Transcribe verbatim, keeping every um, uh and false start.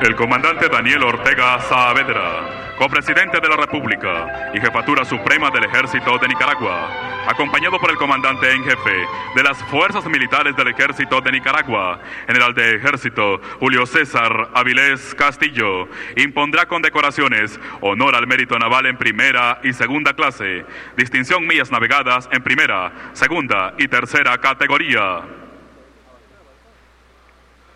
El comandante Daniel Ortega Saavedra, copresidente de la República y Jefatura Suprema del Ejército de Nicaragua, acompañado por el comandante en jefe de las Fuerzas Militares del Ejército de Nicaragua, general de Ejército Julio César Avilés Castillo, impondrá condecoraciones, honor al mérito naval en primera y segunda clase, distinción millas navegadas en primera, segunda y tercera categoría.